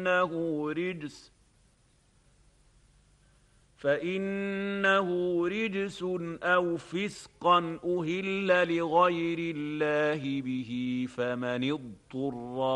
فإنه رجس أو فسقا أهل لغير الله به فمن اضطر